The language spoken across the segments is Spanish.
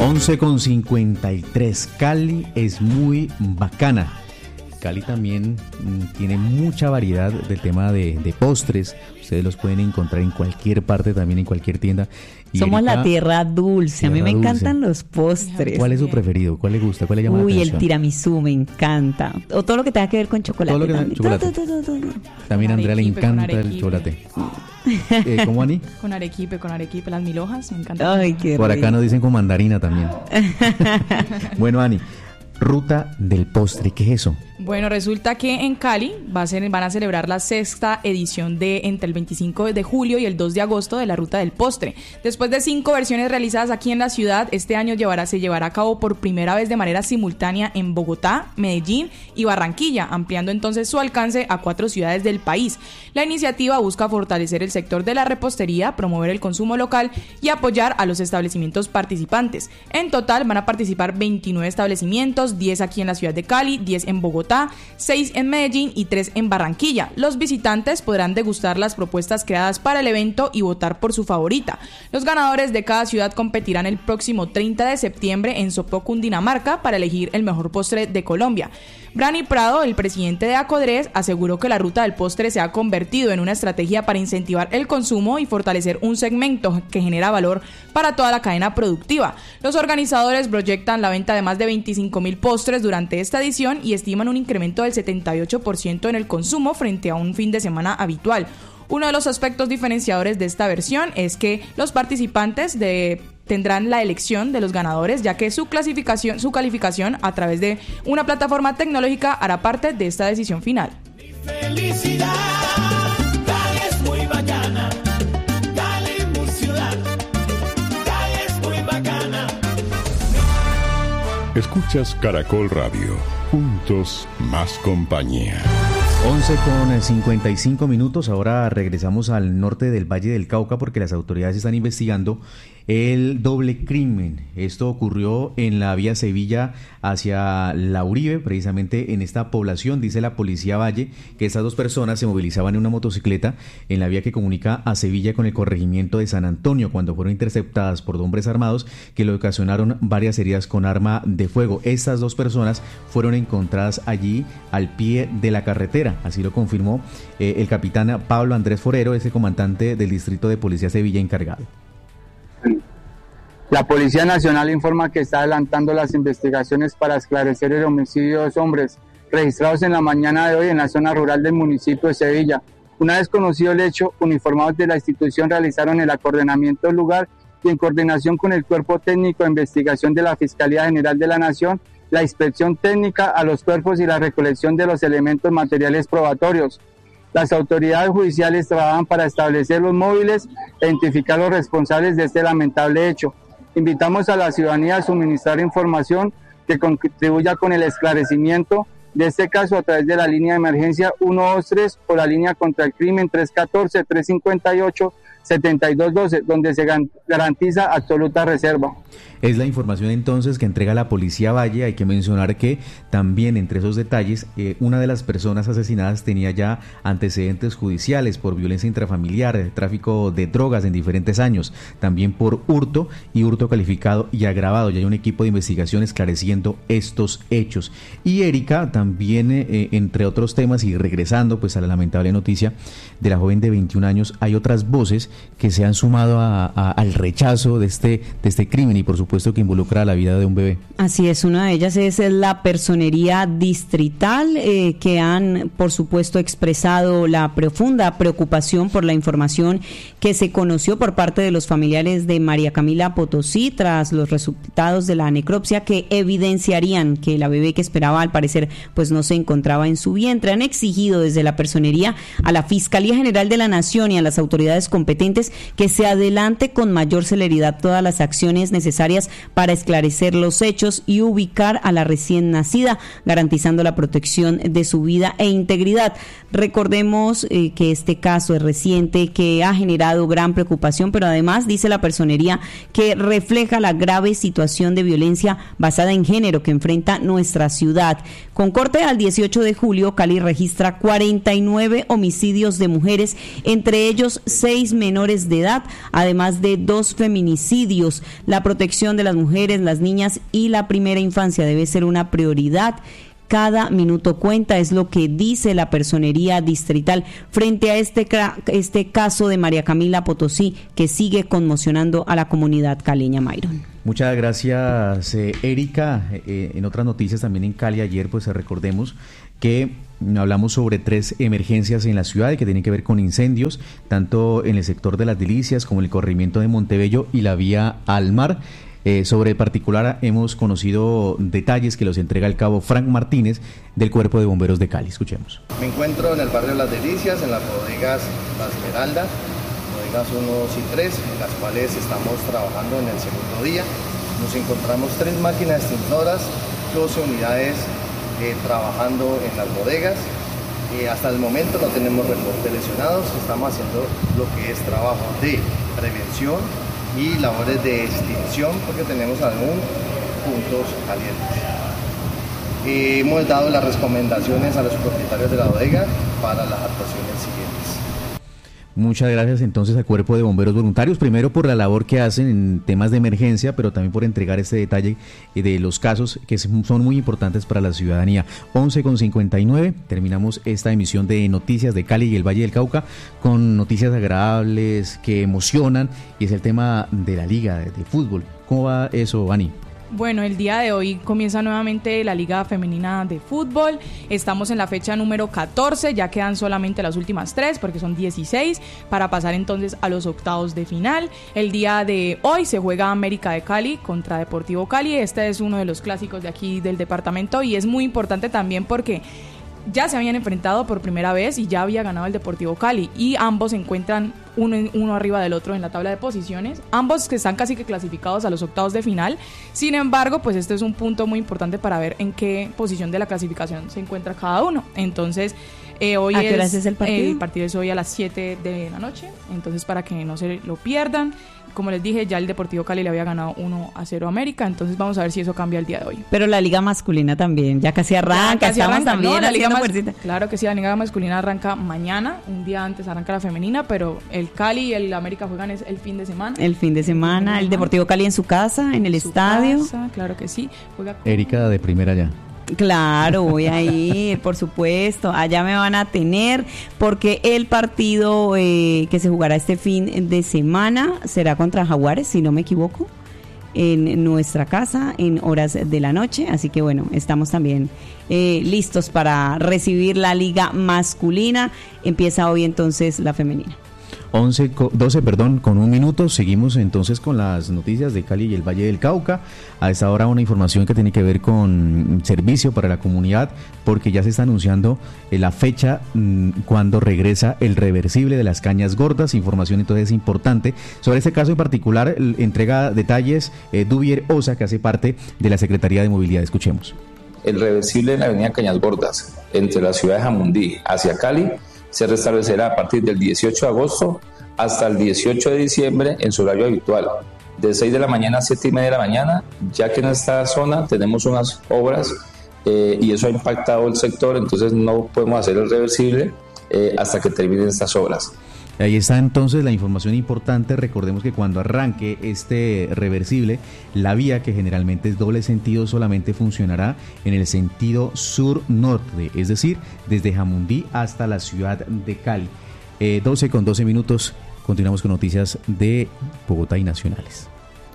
11:53. Cali es muy bacana. Cali también tiene mucha variedad del tema de postres. Ustedes los pueden encontrar en cualquier parte, también en cualquier tienda. Y somos Erika, la tierra dulce. A mí me encantan los postres. ¿Cuál es su preferido? ¿Cuál le gusta? ¿Cuál le llama la atención? El tiramisú me encanta. O todo lo que tenga que ver con chocolate. Todo lo que también. Chocolate. También a Andrea le encanta el chocolate. ¿Cómo, Ani? Con arequipe, las mil hojas, me encanta. Ay, qué Por acá rico. nos dicen con mandarina también. Bueno, Ani, ruta del postre, ¿qué es eso? Bueno, resulta que en Cali van a celebrar la 6ª edición de entre el 25 de julio y el 2 de agosto de la Ruta del Postre. Después de 5 versiones realizadas aquí en la ciudad, este año se llevará a cabo por primera vez de manera simultánea en Bogotá, Medellín y Barranquilla, ampliando entonces su alcance a 4 ciudades del país. La iniciativa busca fortalecer el sector de la repostería, promover el consumo local y apoyar a los establecimientos participantes. En total van a participar 29 establecimientos, 10 aquí en la ciudad de Cali, 10 en Bogotá, 6 en Medellín y 3 en Barranquilla. Los visitantes podrán degustar las propuestas creadas para el evento y votar por su favorita. Los ganadores de cada ciudad competirán el próximo 30 de septiembre en Sopó, Cundinamarca, para elegir el mejor postre de Colombia. Brani Prado, el presidente de Acodres, aseguró que la ruta del postre se ha convertido en una estrategia para incentivar el consumo y fortalecer un segmento que genera valor para toda la cadena productiva. Los organizadores proyectan la venta de más de 25,000 postres durante esta edición y estiman un incremento del 78% en el consumo frente a un fin de semana habitual. Uno de los aspectos diferenciadores de esta versión es que los participantes tendrán la elección de los ganadores, ya que su calificación a través de una plataforma tecnológica hará parte de esta decisión final. Felicidad, Cali es muy bacana, Cali es mi ciudad, Cali es muy bacana. Escuchas Caracol Radio, juntos más compañía. 11:55. Ahora regresamos al norte del Valle del Cauca porque las autoridades están investigando el doble crimen. Esto ocurrió en la vía Sevilla hacia La Uribe, precisamente en esta población. Dice la policía Valle que estas dos personas se movilizaban en una motocicleta en la vía que comunica a Sevilla con el corregimiento de San Antonio cuando fueron interceptadas por hombres armados que le ocasionaron varias heridas con arma de fuego. Estas dos personas fueron encontradas allí al pie de la carretera. Así lo confirmó el capitán Pablo Andrés Forero, ese comandante del distrito de policía Sevilla encargado. La Policía Nacional informa que está adelantando las investigaciones para esclarecer el homicidio de dos hombres registrados en la mañana de hoy en la zona rural del municipio de Sevilla. Una vez conocido el hecho, uniformados de la institución realizaron el acordonamiento del lugar y en coordinación con el Cuerpo Técnico de Investigación de la Fiscalía General de la Nación, la inspección técnica a los cuerpos y la recolección de los elementos materiales probatorios. Las autoridades judiciales trabajan para establecer los móviles e identificar los responsables de este lamentable hecho. Invitamos a la ciudadanía a suministrar información que contribuya con el esclarecimiento de este caso a través de la línea de emergencia 123 o la línea contra el crimen 314-358-7212, donde se garantiza absoluta reserva. Es la información entonces que entrega la policía Valle. Hay que mencionar que también entre esos detalles, una de las personas asesinadas tenía ya antecedentes judiciales por violencia intrafamiliar, tráfico de drogas en diferentes años, también por hurto y hurto calificado y agravado. Ya hay un equipo de investigación esclareciendo estos hechos. Y Erika, también entre otros temas y regresando pues a la lamentable noticia de la joven de 21 años, hay otras voces que se han sumado al rechazo de este crimen y por supuesto que involucra la vida de un bebé. Así es, una de ellas es la personería distrital que han por supuesto expresado la profunda preocupación por la información que se conoció por parte de los familiares de María Camila Potosí tras los resultados de la necropsia que evidenciarían que la bebé que esperaba al parecer pues no se encontraba en su vientre. Han exigido desde la personería a la Fiscalía General de la Nación y a las autoridades competentes que se adelante con mayor celeridad todas las acciones necesarias para esclarecer los hechos y ubicar a la recién nacida, garantizando la protección de su vida e integridad. Recordemos que este caso es reciente, que ha generado gran preocupación, pero además dice la personería que refleja la grave situación de violencia basada en género que enfrenta nuestra ciudad. Con corte al 18 de julio, Cali registra 49 homicidios de mujeres, entre ellos 6 menores menores de edad, además de 2 feminicidios. La protección de las mujeres, las niñas y la primera infancia debe ser una prioridad. Cada minuto cuenta, es lo que dice la Personería Distrital frente a este caso de María Camila Potosí, que sigue conmocionando a la comunidad caleña. Myron. Muchas gracias, Erika. En otras noticias también en Cali ayer, pues recordemos que hablamos sobre 3 emergencias en la ciudad que tienen que ver con incendios, tanto en el sector de Las Delicias como el corregimiento de Montebello y la vía al mar. Sobre el particular hemos conocido detalles que los entrega el cabo Frank Martínez del Cuerpo de Bomberos de Cali. Escuchemos. Me encuentro en el barrio Las Delicias, en las bodegas La Esmeralda, bodegas 1, 2 y 3, en las cuales estamos trabajando en el segundo día. Nos encontramos 3 máquinas extintoras, 12 unidades trabajando en las bodegas. Hasta el momento no tenemos reportes lesionados, estamos haciendo lo que es trabajo de prevención y labores de extinción porque tenemos aún puntos calientes. Hemos dado las recomendaciones a los propietarios de la bodega para las actuaciones siguientes. Muchas gracias entonces al Cuerpo de Bomberos Voluntarios, primero por la labor que hacen en temas de emergencia, pero también por entregar este detalle de los casos que son muy importantes para la ciudadanía. 11:59, terminamos esta emisión de Noticias de Cali y el Valle del Cauca con noticias agradables que emocionan, y es el tema de la Liga de Fútbol. ¿Cómo va eso, Ani? Bueno, el día de hoy comienza nuevamente la Liga Femenina de Fútbol. Estamos en la fecha número 14, ya quedan solamente las últimas 3 porque son 16 para pasar entonces a los octavos de final. El día de hoy se juega América de Cali contra Deportivo Cali. Este es uno de los clásicos de aquí del departamento y es muy importante también porque ya se habían enfrentado por primera vez y ya había ganado el Deportivo Cali, y ambos se encuentran uno arriba del otro en la tabla de posiciones, ambos que están casi que clasificados a los octavos de final. Sin embargo, pues este es un punto muy importante para ver en qué posición de la clasificación se encuentra cada uno. Entonces, hoy ¿a qué horas es el partido? El partido es hoy a las 7 de la noche, entonces para que no se lo pierdan. Como les dije, ya el Deportivo Cali le había ganado 1-0 a América, entonces vamos a ver si eso cambia el día de hoy. Pero la liga masculina también, ya casi arranca, estamos también no, la liga fuercita. Claro que sí, la liga masculina arranca mañana, un día antes arranca la femenina, pero el Cali y el América juegan el fin de semana. El fin de semana, el Deportivo Cali en su casa, en el estadio. Casa, claro que sí. Juega con... Erika de primera ya. Claro, voy a ir, por supuesto, allá me van a tener, porque el partido que se jugará este fin de semana será contra Jaguares, si no me equivoco, en nuestra casa, en horas de la noche, así que bueno, estamos también listos para recibir la liga masculina. Empieza hoy entonces la femenina. 12, con un minuto. Seguimos entonces con las noticias de Cali y el Valle del Cauca. A esta hora una información que tiene que ver con servicio para la comunidad, porque ya se está anunciando la fecha cuando regresa el reversible de las Cañas Gordas. Información entonces importante sobre este caso en particular. Entrega detalles Duvier Osa, que hace parte de la Secretaría de Movilidad. Escuchemos. El reversible en la avenida Cañas Gordas, entre la ciudad de Jamundí hacia Cali, se restablecerá a partir del 18 de agosto hasta el 18 de diciembre en su horario habitual, de 6 de la mañana a 7 y media de la mañana, ya que en esta zona tenemos unas obras y eso ha impactado el sector, entonces no podemos hacer el reversible hasta que terminen estas obras. Ahí está entonces la información importante. Recordemos que cuando arranque este reversible, la vía, que generalmente es doble sentido, solamente funcionará en el sentido sur-norte, es decir, desde Jamundí hasta la ciudad de Cali. 12:12. Continuamos con noticias de Bogotá y nacionales.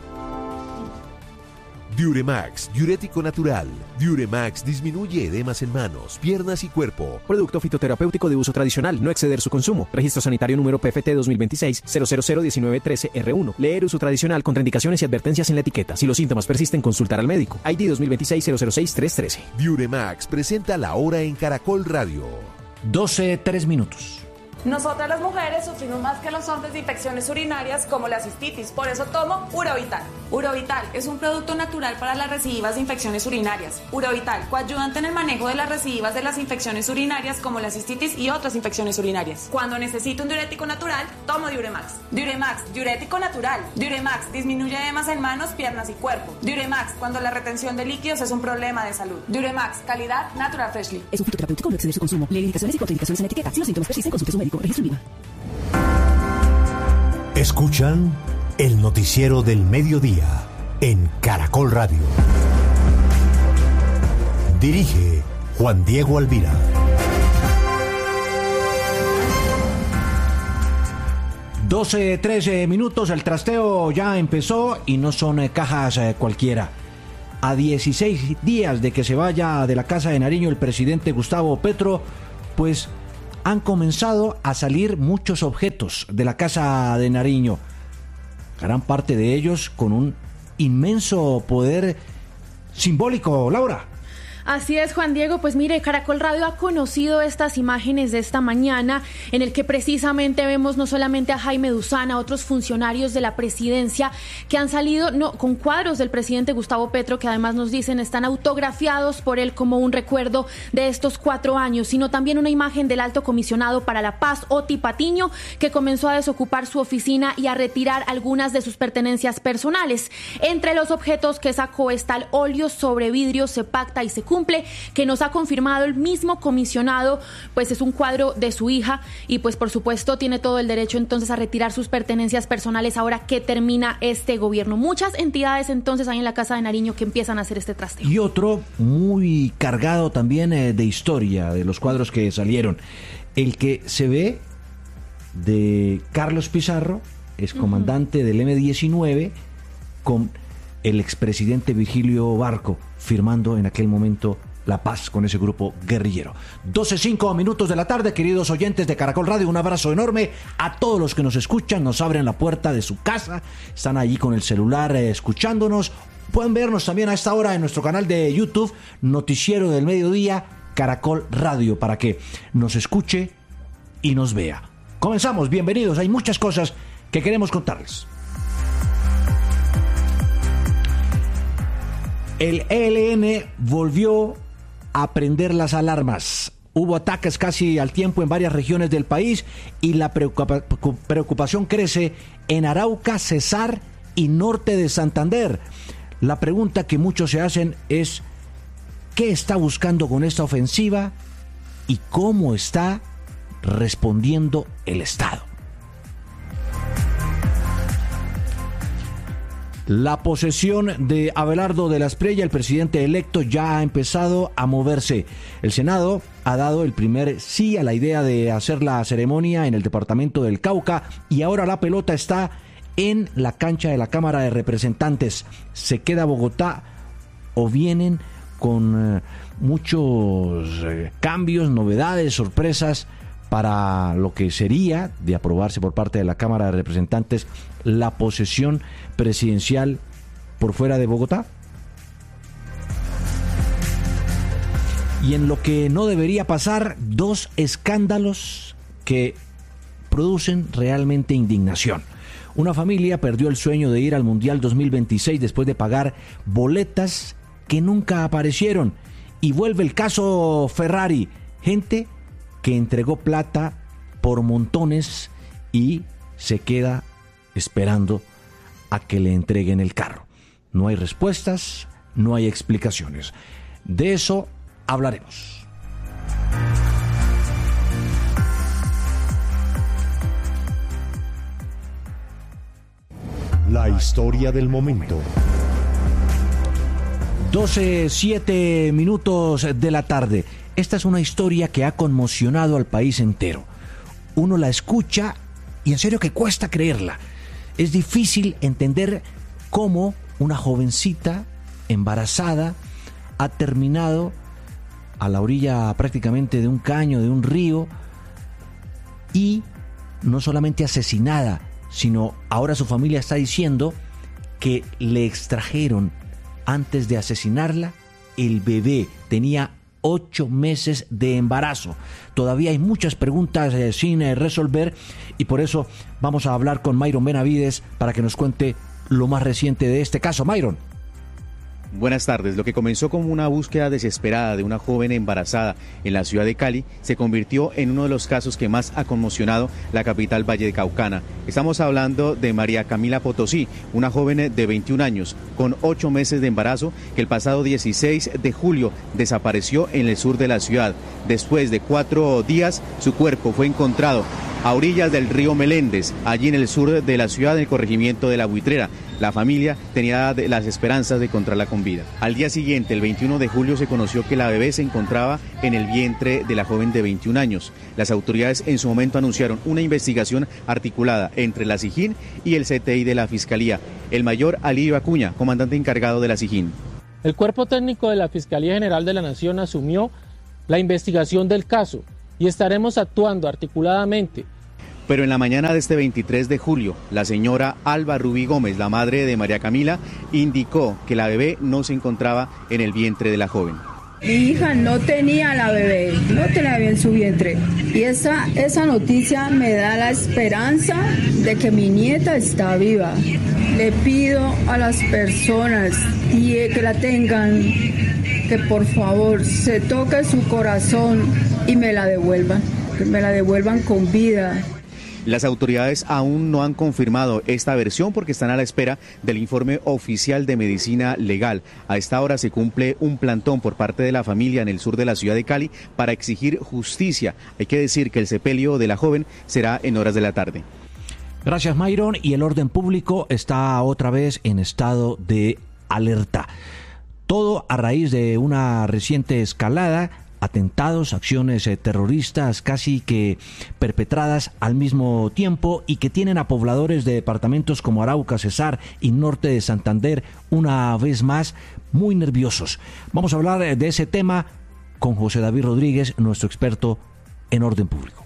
Diuremax, diurético natural. Diuremax disminuye edemas en manos, piernas y cuerpo. Producto fitoterapéutico de uso tradicional, no exceder su consumo. Registro sanitario número PFT 2026-0001913-R1. Leer uso tradicional, contraindicaciones y advertencias en la etiqueta. Si los síntomas persisten, consultar al médico. ID 2026-006-313. Diuremax presenta La Hora en Caracol Radio. 12:03. Nosotras las mujeres sufrimos más que los hombres de infecciones urinarias como la cistitis, por eso tomo Urovital. Urovital es un producto natural para las recidivas de infecciones urinarias. Urovital, coayudante en el manejo de las recidivas de las infecciones urinarias como la cistitis y otras infecciones urinarias. Cuando necesito un diurético natural, tomo Diuremax. Diuremax, diurético natural. Diuremax disminuye edemas en manos, piernas y cuerpo. Diuremax, cuando la retención de líquidos es un problema de salud. Diuremax, calidad Natural Freshly. Es un fitoterapéutico, no exceder su consumo. Leer indicaciones y contraindicaciones en la etiqueta. Si los síntomas persisten, consulte a su médico. Registro IVA. Escuchan el noticiero del mediodía en Caracol Radio. Dirige Juan Diego Alvira. 12-13 minutos, el trasteo ya empezó y no son cajas cualquiera. A 16 días de que se vaya de la Casa de Nariño el presidente Gustavo Petro, pues han comenzado a salir muchos objetos de la Casa de Nariño. Gran parte de ellos con un inmenso poder simbólico. Laura. Así es, Juan Diego. Pues mire, Caracol Radio ha conocido estas imágenes de esta mañana en el que precisamente vemos no solamente a Jaime Duzán, a otros funcionarios de la presidencia que han salido con cuadros del presidente Gustavo Petro, que además nos dicen están autografiados por él como un recuerdo de estos 4 años, sino también una imagen del alto comisionado para la paz, Oti Patiño, que comenzó a desocupar su oficina y a retirar algunas de sus pertenencias personales. Entre los objetos que sacó está el óleo sobre vidrio Se Pacta y Se Cumple, que nos ha confirmado el mismo comisionado, pues es un cuadro de su hija y pues por supuesto tiene todo el derecho entonces a retirar sus pertenencias personales ahora que termina este gobierno. Muchas entidades entonces hay en la Casa de Nariño que empiezan a hacer este trasteo. Y otro muy cargado también de historia, de los cuadros que salieron. El que se ve de Carlos Pizarro, excomandante del M-19, con el expresidente Virgilio Barco firmando en aquel momento la paz con ese grupo guerrillero. 12:05 minutos de la tarde, queridos oyentes de Caracol Radio, un abrazo enorme a todos los que nos escuchan, nos abren la puerta de su casa, están allí con el celular escuchándonos. Pueden vernos también a esta hora en nuestro canal de YouTube, Noticiero del Mediodía, Caracol Radio, para que nos escuche y nos vea. Comenzamos, bienvenidos, hay muchas cosas que queremos contarles. El ELN volvió a prender las alarmas. Hubo ataques casi al tiempo en varias regiones del país y la preocupación crece en Arauca, Cesar y norte de Santander. La pregunta que muchos se hacen es: ¿qué está buscando con esta ofensiva y cómo está respondiendo el Estado? La posesión de Abelardo de la Espriella, el presidente electo, ya ha empezado a moverse. El Senado ha dado el primer sí a la idea de hacer la ceremonia en el departamento del Cauca y ahora la pelota está en la cancha de la Cámara de Representantes. ¿Se queda Bogotá o vienen con muchos cambios, novedades, sorpresas para lo que sería de aprobarse por parte de la Cámara de Representantes la posesión presidencial por fuera de Bogotá? Y en lo que no debería pasar, 2 escándalos que producen realmente indignación. Una familia perdió el sueño de ir al Mundial 2026 después de pagar boletas que nunca aparecieron. Y vuelve el caso Ferrari. Gente que entregó plata por montones y se queda esperando a que le entreguen el carro. No hay respuestas, no hay explicaciones. De eso hablaremos. La historia del momento. 12:07 minutos de la tarde. Esta es una historia que ha conmocionado al país entero. Uno la escucha y en serio que cuesta creerla. Es difícil entender cómo una jovencita embarazada ha terminado a la orilla prácticamente de un caño, de un río, y no solamente asesinada, sino ahora su familia está diciendo que le extrajeron antes de asesinarla el bebé. Tenía 8 meses de embarazo. Todavía hay muchas preguntas sin resolver y por eso vamos a hablar con Mayron Benavides para que nos cuente lo más reciente de este caso. Mayron. Buenas tardes. Lo que comenzó como una búsqueda desesperada de una joven embarazada en la ciudad de Cali se convirtió en uno de los casos que más ha conmocionado la capital vallecaucana. Estamos hablando de María Camila Potosí, una joven de 21 años con 8 meses de embarazo que el pasado 16 de julio desapareció en el sur de la ciudad. Después de 4 días, su cuerpo fue encontrado a orillas del río Meléndez, allí en el sur de la ciudad, en el corregimiento de La Buitrera. La familia tenía las esperanzas de encontrarla con vida. Al día siguiente, el 21 de julio, se conoció que la bebé se encontraba en el vientre de la joven de 21 años. Las autoridades en su momento anunciaron una investigación articulada entre la SIJÍN y el CTI de la Fiscalía. El mayor Alirio Acuña, comandante encargado de la SIJÍN. El cuerpo técnico de la Fiscalía General de la Nación asumió la investigación del caso y estaremos actuando articuladamente. Pero en la mañana de este 23 de julio, la señora Alba Rubí Gómez, la madre de María Camila, indicó que la bebé no se encontraba en el vientre de la joven. Mi hija no tenía la bebé, no tenía en su vientre. Y esa noticia me da la esperanza de que mi nieta está viva. Le pido a las personas que la tengan, que por favor se toque su corazón y me la devuelvan, que me la devuelvan con vida. Las autoridades aún no han confirmado esta versión porque están a la espera del informe oficial de medicina legal. A esta hora se cumple un plantón por parte de la familia en el sur de la ciudad de Cali para exigir justicia. Hay que decir que el sepelio de la joven será en horas de la tarde. Gracias, Myron. Y el orden público está otra vez en estado de alerta. Todo a raíz de una reciente escalada, atentados, acciones terroristas casi que perpetradas al mismo tiempo y que tienen a pobladores de departamentos como Arauca, Cesar y norte de Santander una vez más muy nerviosos. Vamos a hablar de ese tema con José David Rodríguez, nuestro experto en orden público.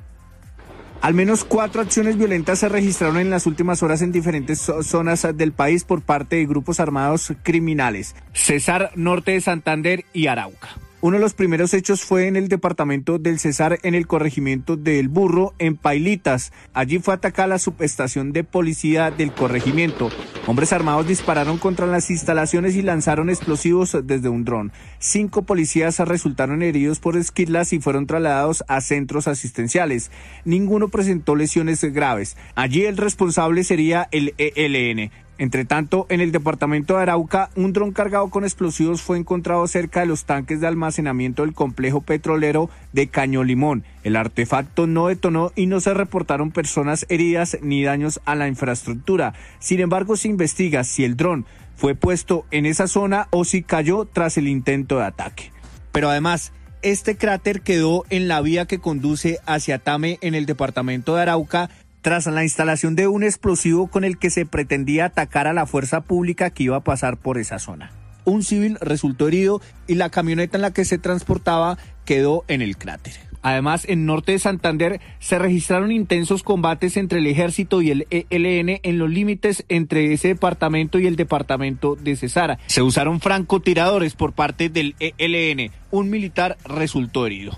Al menos 4 acciones violentas se registraron en las últimas horas en diferentes zonas del país por parte de grupos armados criminales: Cesar, norte de Santander y Arauca. Uno de los primeros hechos fue en el departamento del Cesar, en el corregimiento del Burro, en Pailitas. Allí fue atacada la subestación de policía del corregimiento. Hombres armados dispararon contra las instalaciones y lanzaron explosivos desde un dron. 5 policías resultaron heridos por esquirlas y fueron trasladados a centros asistenciales. Ninguno presentó lesiones graves. Allí el responsable sería el ELN. Entre tanto, en el departamento de Arauca, un dron cargado con explosivos fue encontrado cerca de los tanques de almacenamiento del complejo petrolero de Caño Limón. El artefacto no detonó y no se reportaron personas heridas ni daños a la infraestructura. Sin embargo, se investiga si el dron fue puesto en esa zona o si cayó tras el intento de ataque. Pero además, este cráter quedó en la vía que conduce hacia Tame, en el departamento de Arauca, tras la instalación de un explosivo con el que se pretendía atacar a la fuerza pública que iba a pasar por esa zona. Un civil resultó herido y la camioneta en la que se transportaba quedó en el cráter. Además, en norte de Santander se registraron intensos combates entre el ejército y el ELN en los límites entre ese departamento y el departamento de Cesar. Se usaron francotiradores por parte del ELN. Un militar resultó herido.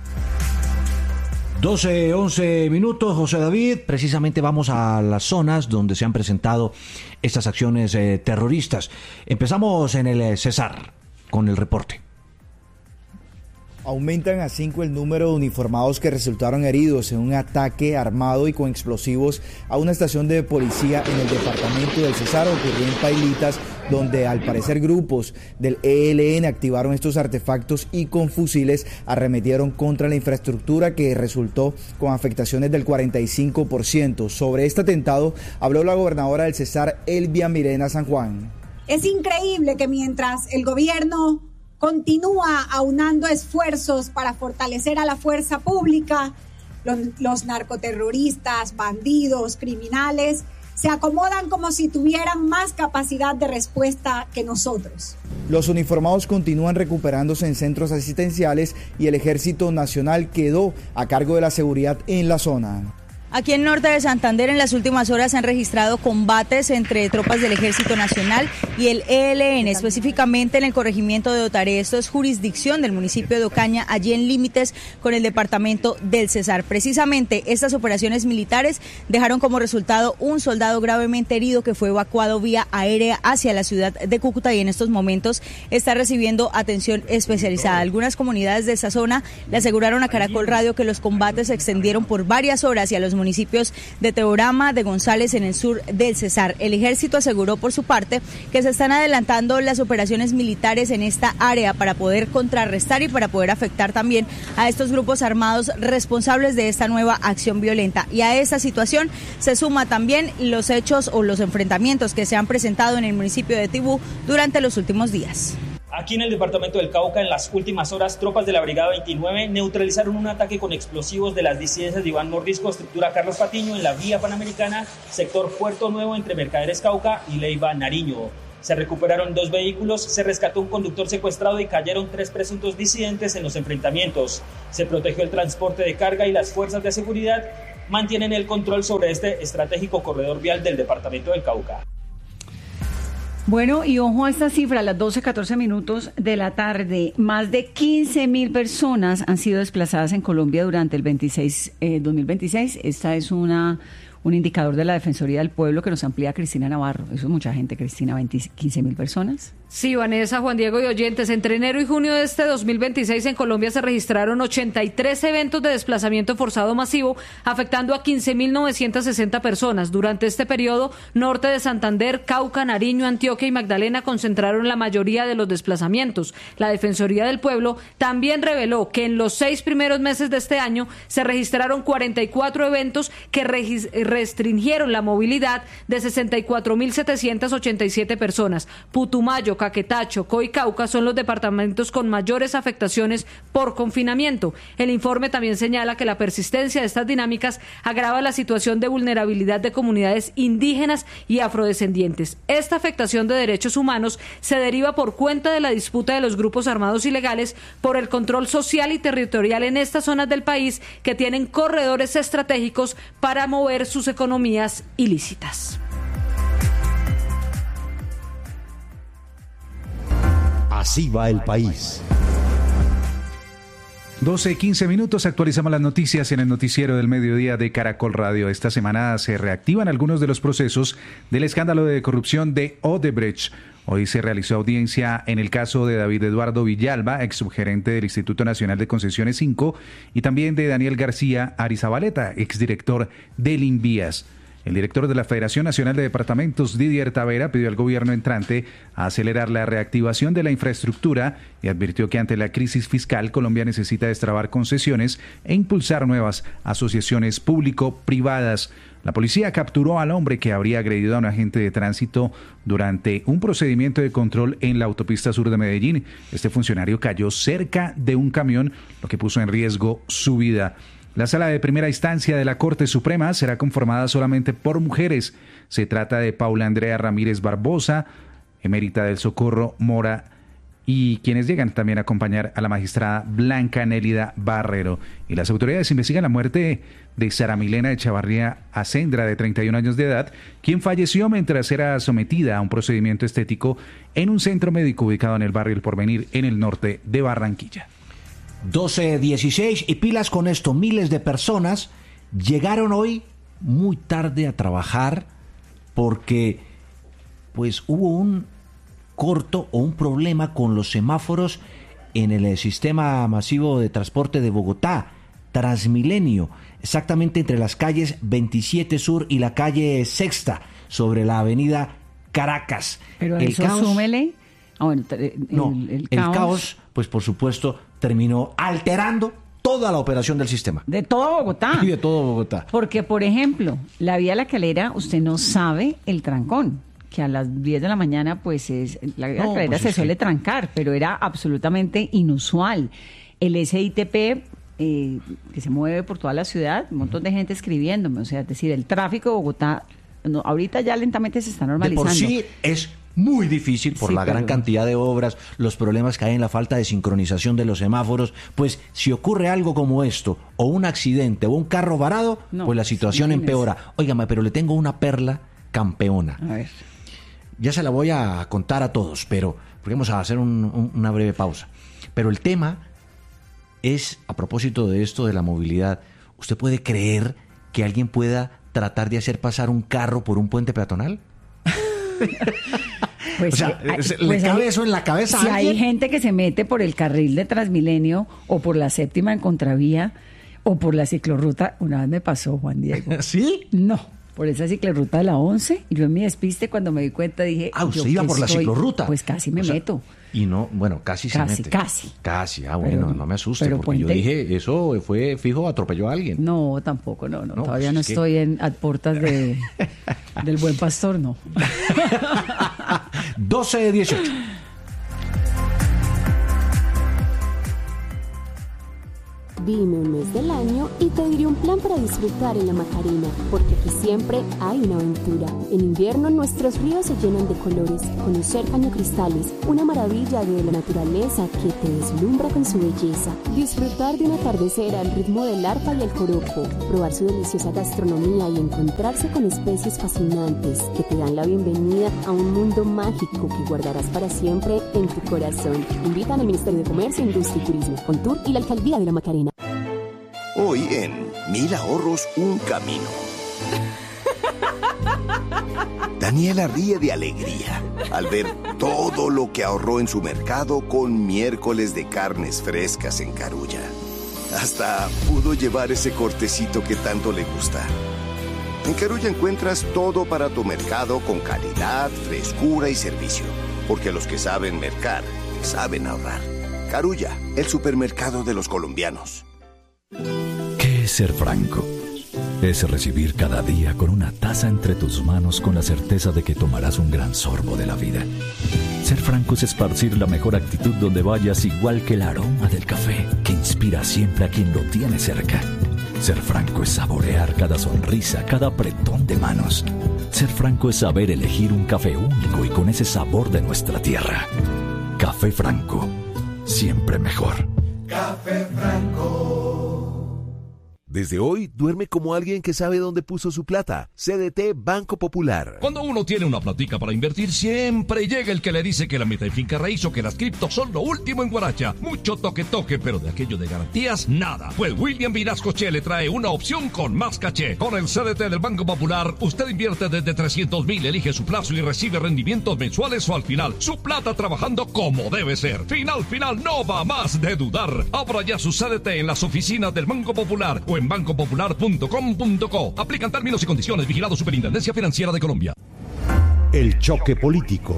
12:11 minutos, José David. Precisamente vamos a las zonas donde se han presentado estas acciones terroristas. Empezamos en el Cesar con el reporte. Aumentan a 5 el número de uniformados que resultaron heridos en un ataque armado y con explosivos a una estación de policía en el departamento del Cesar. Ocurrió en Pailitas, donde al parecer grupos del ELN activaron estos artefactos y con fusiles arremetieron contra la infraestructura, que resultó con afectaciones del 45%. Sobre este atentado habló la gobernadora del Cesar, Elvia Mirena San Juan. Es increíble que mientras el gobierno continúa aunando esfuerzos para fortalecer a la fuerza pública, los narcoterroristas, bandidos, criminales, se acomodan como si tuvieran más capacidad de respuesta que nosotros. Los uniformados continúan recuperándose en centros asistenciales y el Ejército Nacional quedó a cargo de la seguridad en la zona. Aquí en norte de Santander, en las últimas horas se han registrado combates entre tropas del Ejército Nacional y el ELN, específicamente en el corregimiento de Otaré. Esto es jurisdicción del municipio de Ocaña, allí en límites con el departamento del Cesar. Precisamente estas operaciones militares dejaron como resultado un soldado gravemente herido que fue evacuado vía aérea hacia la ciudad de Cúcuta y en estos momentos está recibiendo atención especializada. Algunas comunidades de esta zona le aseguraron a Caracol Radio que los combates se extendieron por varias horas y a los municipios de Teorama, de González en el sur del Cesar. El ejército aseguró por su parte que se están adelantando las operaciones militares en esta área para poder contrarrestar y para poder afectar también a estos grupos armados responsables de esta nueva acción violenta. Y a esta situación se suma también los hechos o los enfrentamientos que se han presentado en el municipio de Tibú durante los últimos días. Aquí en el departamento del Cauca, en las últimas horas, tropas de la Brigada 29 neutralizaron un ataque con explosivos de las disidencias de Iván Mordisco, estructura Carlos Patiño, en la vía panamericana, sector Puerto Nuevo, entre Mercaderes Cauca y Leiva Nariño. Se recuperaron 2 vehículos, se rescató un conductor secuestrado y cayeron 3 presuntos disidentes en los enfrentamientos. Se protegió el transporte de carga y las fuerzas de seguridad mantienen el control sobre este estratégico corredor vial del departamento del Cauca. Bueno, y ojo a esta cifra, a las 12:14 minutos de la tarde, más de 15.000 personas han sido desplazadas en Colombia durante el 2026. Esta es un indicador de la Defensoría del Pueblo que nos amplía Cristina Navarro. Eso es mucha gente, Cristina, 15.000 personas. Sí, Vanessa, Juan Diego y oyentes, entre enero y junio de este 2026 en Colombia se registraron 83 eventos de desplazamiento forzado masivo, afectando a 15.960 personas. Durante este periodo, norte de Santander, Cauca, Nariño, Antioquia y Magdalena concentraron la mayoría de los desplazamientos. La Defensoría del Pueblo también reveló que en los 6 primeros meses de este año se registraron 44 eventos que restringieron la movilidad de 64.787 personas. Putumayo, Caquetá, Chocó y Cauca son los departamentos con mayores afectaciones por confinamiento. El informe también señala que la persistencia de estas dinámicas agrava la situación de vulnerabilidad de comunidades indígenas y afrodescendientes. Esta afectación de derechos humanos se deriva por cuenta de la disputa de los grupos armados ilegales por el control social y territorial en estas zonas del país que tienen corredores estratégicos para mover sus economías ilícitas. Así va el país. 12:15 minutos, actualizamos las noticias en el noticiero del mediodía de Caracol Radio. Esta semana se reactivan algunos de los procesos del escándalo de corrupción de Odebrecht. Hoy se realizó audiencia en el caso de David Eduardo Villalba, ex subgerente del Instituto Nacional de Concesiones 5, y también de Daniel García Arizabaleta, exdirector del Invías. El director de la Federación Nacional de Departamentos, Didier Tavera, pidió al gobierno entrante a acelerar la reactivación de la infraestructura y advirtió que ante la crisis fiscal Colombia necesita destrabar concesiones e impulsar nuevas asociaciones público-privadas. La policía capturó al hombre que habría agredido a un agente de tránsito durante un procedimiento de control en la autopista sur de Medellín. Este funcionario cayó cerca de un camión, lo que puso en riesgo su vida. La sala de primera instancia de la Corte Suprema será conformada solamente por mujeres. Se trata de Paula Andrea Ramírez Barbosa, emérita del Socorro Mora, y quienes llegan también a acompañar a la magistrada Blanca Nélida Barrero. Y las autoridades investigan la muerte de Sara Milena Echavarría Acendra, de 31 años de edad, quien falleció mientras era sometida a un procedimiento estético en un centro médico ubicado en el barrio El Porvenir, en el norte de Barranquilla. 12:16 y pilas con esto, miles de personas llegaron hoy muy tarde a trabajar porque pues hubo un corto o un problema con los semáforos en el sistema masivo de transporte de Bogotá, Transmilenio, exactamente entre las calles 27 Sur y la calle Sexta, sobre la avenida Caracas. Pero el eso caos, súmele. Bueno, el caos, pues por supuesto, terminó alterando toda la operación del sistema. De todo Bogotá. Y de todo Bogotá. Porque, por ejemplo, la vía La Calera, usted no sabe el trancón, que a las 10 de la mañana, pues la vía La Calera se suele trancar, pero era absolutamente inusual. El SITP, que se mueve por toda la ciudad, un montón de gente escribiéndome, o sea, es decir, el tráfico de Bogotá, ahorita ya lentamente se está normalizando. De por sí es muy difícil por la gran cantidad de obras, los problemas que hay en la falta de sincronización de los semáforos. Pues si ocurre algo como esto, o un accidente, o un carro varado, pues la situación empeora. Óigame, pero le tengo una perla campeona. A ver. Ya se la voy a contar a todos, pero porque vamos a hacer una breve pausa. Pero el tema es, a propósito de esto de la movilidad, ¿usted puede creer que alguien pueda tratar de hacer pasar un carro por un puente peatonal? Pues, o sea, ¿le cabe eso en la cabeza si a alguien? hay gente que se mete por el carril de Transmilenio o por la séptima en contravía o por la ciclorruta, una vez me pasó, Juan Diego. ¿Sí? No, por esa ciclorruta de la 11, y yo en mi despiste cuando me di cuenta dije... ¿Usted iba por la ciclorruta? Pues casi me meto. Y no, bueno, casi se mete. Casi, bueno, pero, no me asuste, porque puente, yo dije, eso fue fijo, atropelló a alguien. No, tampoco, no todavía no estoy a puertas del Buen Pastor, no. 12:18. Dime un mes del año y te diré un plan para disfrutar en la Macarena, porque aquí siempre hay una aventura. En invierno nuestros ríos se llenan de colores, conocer cañocristales, una maravilla de la naturaleza que te deslumbra con su belleza, disfrutar de un atardecer al ritmo del arpa y el joropo, probar su deliciosa gastronomía y encontrarse con especies fascinantes que te dan la bienvenida a un mundo mágico que guardarás para siempre en tu corazón. Invitan al Ministerio de Comercio, Industria y Turismo, Contur y la Alcaldía de la Macarena. Hoy en 1000 ahorros, un camino. Daniela ríe de alegría al ver todo lo que ahorró en su mercado con miércoles de carnes frescas en Carulla. Hasta pudo llevar ese cortecito que tanto le gusta. En Carulla encuentras todo para tu mercado con calidad, frescura y servicio. Porque los que saben mercar, saben ahorrar. Carulla, el supermercado de los colombianos. ¿Qué es ser franco? Es recibir cada día con una taza entre tus manos con la certeza de que tomarás un gran sorbo de la vida. Ser franco es esparcir la mejor actitud donde vayas, igual que el aroma del café que inspira siempre a quien lo tiene cerca. Ser franco es saborear cada sonrisa, cada apretón de manos. Ser franco es saber elegir un café único y con ese sabor de nuestra tierra. Café Franco, siempre mejor. Café Franco. Desde hoy, duerme como alguien que sabe dónde puso su plata. CDT Banco Popular. Cuando uno tiene una platica para invertir, siempre llega el que le dice que la meta en finca raíz o que las criptos son lo último en Guaracha. Mucho toque, pero de aquello de garantías, nada. Pues William Vinascoche le trae una opción con más caché. Con el CDT del Banco Popular, usted invierte desde 300,000, elige su plazo y recibe rendimientos mensuales o al final. Su plata trabajando como debe ser. Final, no va más de dudar. Abra ya su CDT en las oficinas del Banco Popular o en bancopopular.com.co. Aplican términos y condiciones. Vigilado Superintendencia Financiera de Colombia. El choque político.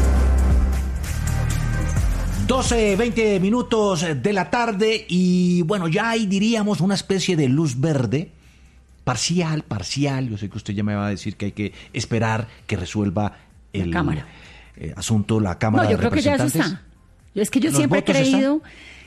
12:20 minutos de la tarde y bueno, ya hay, diríamos, una especie de luz verde. Parcial. Yo sé que usted ya me va a decir que hay que esperar que resuelva el Cámara. Asunto la Cámara de Representantes. No, yo creo que ya eso está. Es que yo siempre he creído...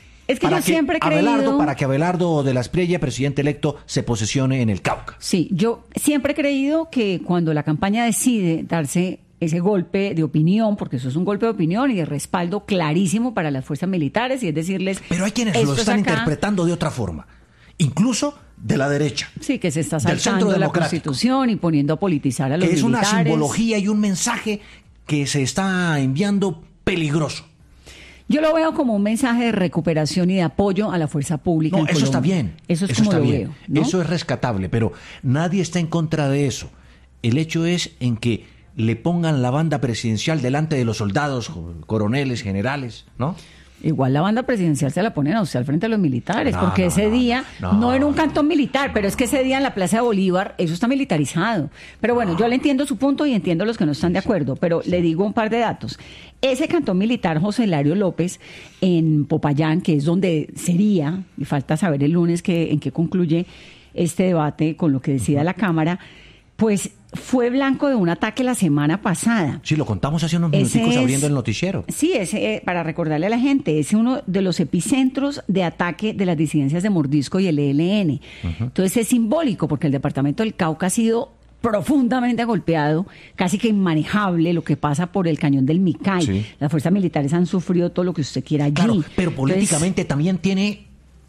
Para que Abelardo de la Espriella, presidente electo, se posesione en el Cauca. Sí, yo siempre he creído que cuando la campaña decide darse ese golpe de opinión, porque eso es un golpe de opinión y de respaldo clarísimo para las fuerzas militares, y es decirles... Pero hay quienes lo están interpretando de otra forma, incluso de la derecha. Sí, que se está saltando la Constitución y poniendo a politizar a los militares. Es una simbología y un mensaje que se está enviando peligroso. Yo lo veo como un mensaje de recuperación y de apoyo a la fuerza pública en Colombia. Eso está bien. Eso es como lo veo, ¿no? Eso es rescatable, pero nadie está en contra de eso. El hecho es en que le pongan la banda presidencial delante de los soldados, coroneles, generales, ¿no? Igual la banda presidencial se la ponen a usted al frente de los militares, porque ese día, no en un cantón militar, pero es que ese día en la Plaza de Bolívar, eso está militarizado. Pero bueno, yo le entiendo su punto y entiendo los que no están de acuerdo, pero le digo un par de datos. Ese cantón militar José Hilario López, en Popayán, que es donde sería, y falta saber el lunes en qué concluye este debate con lo que decida la Cámara, pues fue blanco de un ataque la semana pasada. Sí, lo contamos hace unos minuticos abriendo el noticiero. Sí, para recordarle a la gente, es uno de los epicentros de ataque de las disidencias de Mordisco y el ELN. Entonces es simbólico porque el departamento del Cauca ha sido profundamente golpeado, casi que inmanejable lo que pasa por el cañón del Micay. Sí. Las fuerzas militares han sufrido todo lo que usted quiera allí. Claro, pero políticamente también tiene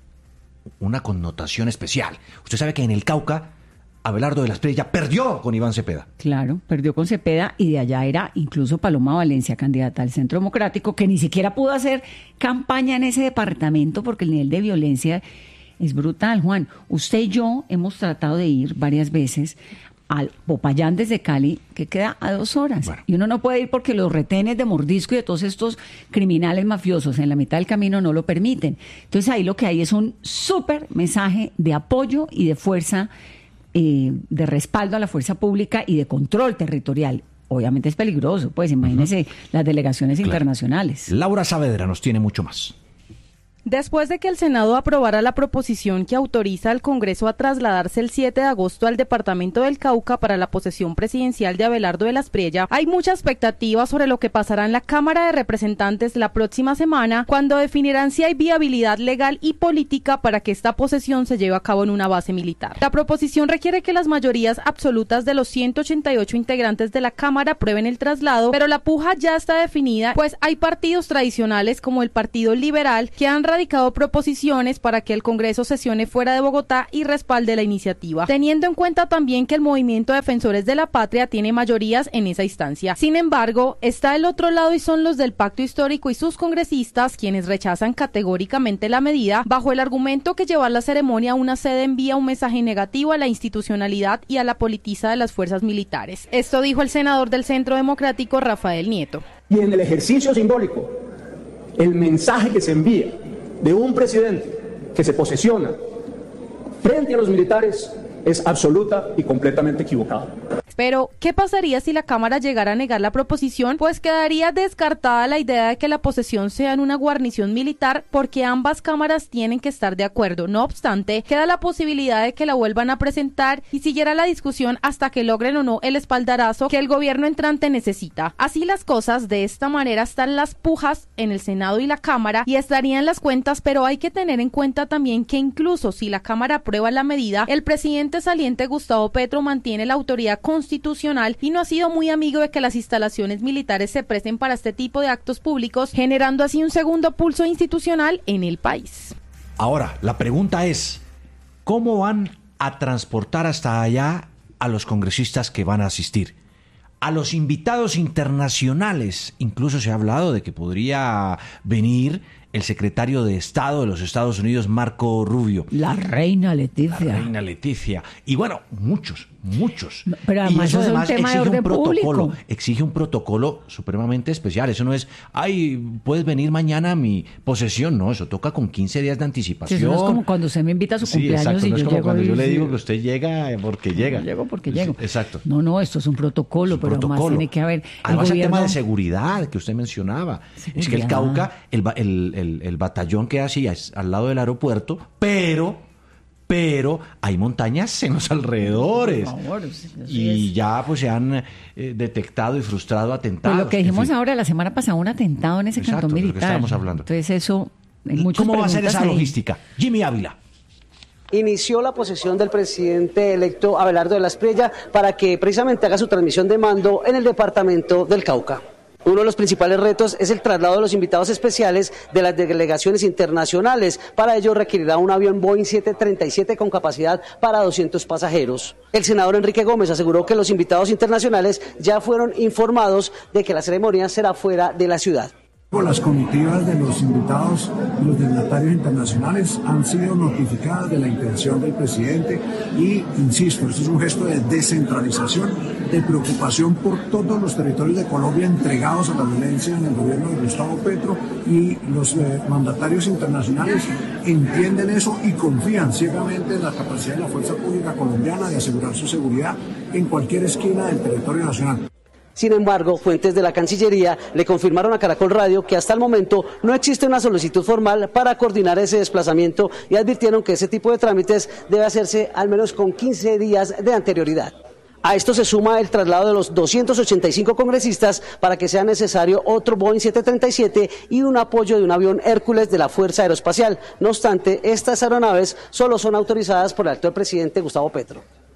una connotación especial. Usted sabe que en el Cauca, Abelardo de la Espriella perdió con Iván Cepeda. Claro, perdió con Cepeda, y de allá era incluso Paloma Valencia, candidata al Centro Democrático, que ni siquiera pudo hacer campaña en ese departamento porque el nivel de violencia es brutal. Juan, usted y yo hemos tratado de ir varias veces al Popayán desde Cali, que queda a 2 horas. Bueno. Y uno no puede ir porque los retenes de Mordisco y de todos estos criminales mafiosos en la mitad del camino no lo permiten. Entonces ahí lo que hay es un súper mensaje de apoyo y de fuerza, de respaldo a la fuerza pública y de control territorial. Obviamente es peligroso, pues imagínense las delegaciones internacionales. Laura Saavedra nos tiene mucho más. Después de que el Senado aprobara la proposición que autoriza al Congreso a trasladarse el 7 de agosto al departamento del Cauca para la posesión presidencial de Abelardo de la Espriella, hay mucha expectativa sobre lo que pasará en la Cámara de Representantes la próxima semana, cuando definirán si hay viabilidad legal y política para que esta posesión se lleve a cabo en una base militar. La proposición requiere que las mayorías absolutas de los 188 integrantes de la Cámara aprueben el traslado, pero la puja ya está definida, pues hay partidos tradicionales como el Partido Liberal que han radicado proposiciones para que el Congreso sesione fuera de Bogotá y respalde la iniciativa, teniendo en cuenta también que el Movimiento Defensores de la Patria tiene mayorías en esa instancia. Sin embargo, está el otro lado y son los del Pacto Histórico y sus congresistas, quienes rechazan categóricamente la medida bajo el argumento que llevar la ceremonia a una sede envía un mensaje negativo a la institucionalidad y a la politiza de las fuerzas militares. Esto dijo el senador del Centro Democrático, Rafael Nieto. Y en el ejercicio simbólico, el mensaje que se envía de un presidente que se posesiona frente a los militares es absoluta y completamente equivocado. Pero, ¿qué pasaría si la Cámara llegara a negar la proposición? Pues quedaría descartada la idea de que la posesión sea en una guarnición militar, porque ambas cámaras tienen que estar de acuerdo. No obstante, queda la posibilidad de que la vuelvan a presentar y siguiera la discusión hasta que logren o no el espaldarazo que el gobierno entrante necesita. Así las cosas, de esta manera están las pujas en el Senado y la Cámara y estarían las cuentas, pero hay que tener en cuenta también que incluso si la Cámara aprueba la medida, el presidente saliente Gustavo Petro mantiene la autoridad constitucional y no ha sido muy amigo de que las instalaciones militares se presten para este tipo de actos públicos, generando así un segundo pulso institucional en el país. Ahora, la pregunta es, ¿cómo van a transportar hasta allá a los congresistas que van a asistir? A los invitados internacionales, incluso se ha hablado de que podría venir el secretario de Estado de los Estados Unidos, Marco Rubio. La reina Leticia. La reina Leticia. Y bueno, muchos. No, pero además, eso es un tema de orden público. Exige un protocolo supremamente especial. Eso no es, puedes venir mañana a mi posesión. No, eso toca con 15 días de anticipación. Sí, eso no es como cuando usted me invita a su cumpleaños, exacto, y no yo es como llego. Cuando yo le digo que usted llega porque llega. Yo llego porque llego. Exacto. No, esto es un protocolo, pero además tiene que haber. Además, el tema de seguridad que usted mencionaba. Es que el Cauca, el batallón queda así al lado del aeropuerto, pero hay montañas en los alrededores. Por favor, y ya pues se han detectado y frustrado atentados. Pues lo que dijimos ahora, la semana pasada, un atentado en ese cantón militar. De lo que estamos hablando. Entonces eso, ¿cómo va a ser esa logística? Jimmy Ávila. Inició la posesión del presidente electo Abelardo de la Espriella para que precisamente haga su transmisión de mando en el departamento del Cauca. Uno de los principales retos es el traslado de los invitados especiales de las delegaciones internacionales. Para ello requerirá un avión Boeing 737 con capacidad para 200 pasajeros. El senador Enrique Gómez aseguró que los invitados internacionales ya fueron informados de que la ceremonia será fuera de la ciudad. Las comitivas de los invitados y los dignatarios internacionales han sido notificadas de la intención del presidente y, insisto, esto es un gesto de descentralización, de preocupación por todos los territorios de Colombia entregados a la violencia en el gobierno de Gustavo Petro, y los mandatarios internacionales entienden eso y confían ciegamente en la capacidad de la fuerza pública colombiana de asegurar su seguridad en cualquier esquina del territorio nacional. Sin embargo, fuentes de la Cancillería le confirmaron a Caracol Radio que hasta el momento no existe una solicitud formal para coordinar ese desplazamiento y advirtieron que ese tipo de trámites debe hacerse al menos con 15 días de anterioridad. A esto se suma el traslado de los 285 congresistas para que sea necesario otro Boeing 737 y un apoyo de un avión Hércules de la Fuerza Aeroespacial. No obstante, estas aeronaves solo son autorizadas por el actual presidente Gustavo Petro.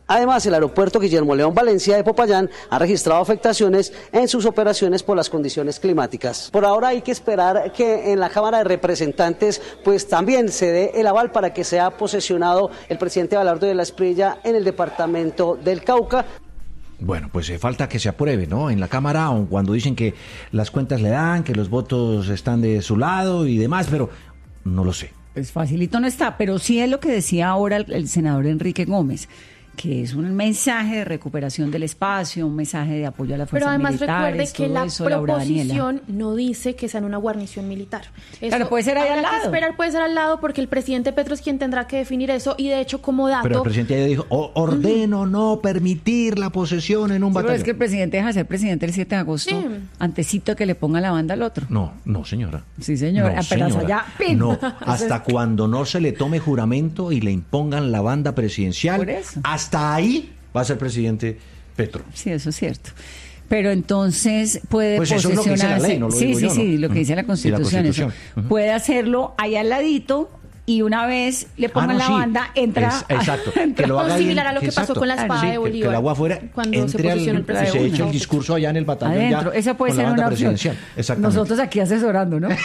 Además, el aeropuerto Guillermo León Valencia de Popayán ha registrado afectaciones en sus operaciones por las condiciones climáticas. Por ahora hay que esperar que en la Cámara de Representantes pues también se dé el aval para que sea posesionado el presidente Abelardo de la Espriella en el departamento del Cauca. Bueno, pues falta que se apruebe, ¿no? En la Cámara, aun cuando dicen que las cuentas le dan, que los votos están de su lado y demás, pero no lo sé. Pues facilito no está, pero sí es lo que decía ahora el senador Enrique Gómez, que es un mensaje de recuperación del espacio, un mensaje de apoyo a las fuerzas militares. Pero además recuerde que la eso, proposición no dice que sea en una guarnición militar. Eso claro, puede ser ahí al lado. Puede ser al lado porque el presidente Petro es quien tendrá que definir eso y de hecho como dato... Pero el presidente ya dijo, ordeno no permitir la posesión en un batallón. Pero es que el presidente deja de ser presidente el 7 de agosto, antesito de que le ponga la banda al otro. No, señora. Sí, señora. No, apenas allá, ¡pin! No, hasta cuando no se le tome juramento y le impongan la banda presidencial. Por eso. Hasta ahí va a ser presidente Petro. Sí, eso es cierto. Pero entonces puede pues posesionarse. Eso es lo que dice la ley, no lo digo yo, sí, ¿no? lo que dice la Constitución. Eso. Puede hacerlo ahí al ladito y una vez le pongan la banda, entra... Exacto, que lo haga similar a lo que pasó con la espada de Bolívar. Que el agua afuera, cuando se posiciona el presidente. Y se echa el discurso allá en el batallón adentro. Ya, esa puede ser una opción. Nosotros aquí asesorando, ¿no?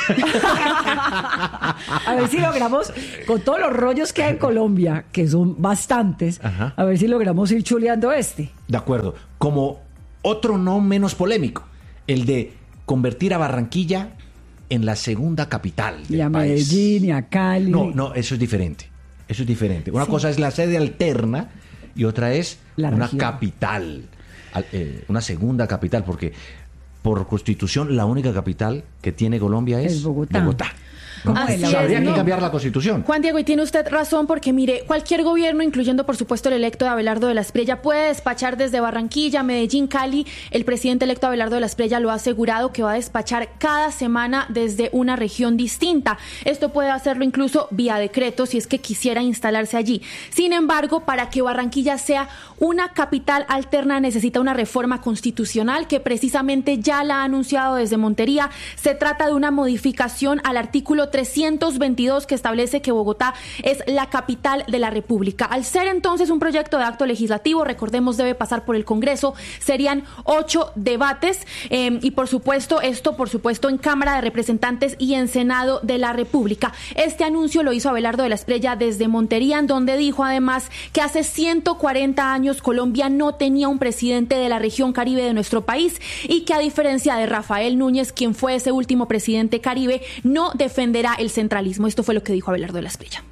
A ver si logramos, con todos los rollos que hay en Colombia, que son bastantes, a ver si logramos ir chuleando este. De acuerdo. Como otro no menos polémico, el de convertir a Barranquilla en la segunda capital del y a país. Medellín, y a Cali. No, eso es diferente. Una cosa es la sede alterna y otra es una capital, una segunda capital, porque por constitución la única capital que tiene Colombia es Bogotá. ¿No? Habría que cambiar la Constitución. Juan Diego, y tiene usted razón porque, mire, cualquier gobierno, incluyendo por supuesto el electo de Abelardo de la Espriella, puede despachar desde Barranquilla, Medellín, Cali. El presidente electo Abelardo de la Espriella lo ha asegurado que va a despachar cada semana desde una región distinta. Esto puede hacerlo incluso vía decreto si es que quisiera instalarse allí. Sin embargo, para que Barranquilla sea una capital alterna necesita una reforma constitucional que precisamente ya la ha anunciado desde Montería. Se trata de una modificación al artículo 322 que establece que Bogotá es la capital de la República. Al ser entonces un proyecto de acto legislativo, recordemos, debe pasar por el Congreso, serían 8 debates y por supuesto en Cámara de Representantes y en Senado de la República. Este anuncio lo hizo Abelardo de la Espriella desde Montería, en donde dijo además que hace 140 años Colombia no tenía un presidente de la región Caribe de nuestro país y que a diferencia de Rafael Núñez, quien fue ese último presidente Caribe, no defenderá el centralismo. Esto fue lo que dijo Abelardo de la Espriella.